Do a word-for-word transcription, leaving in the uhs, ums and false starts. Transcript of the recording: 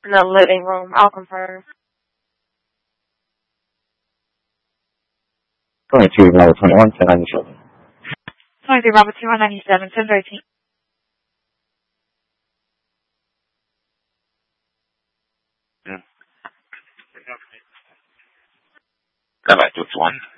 In the living room. I'll confirm. twenty-two, Bravo twenty-one, ten ninety-seven. twenty-three, Bravo two one ninety-seven, ten thirteen. Yeah. That might do one.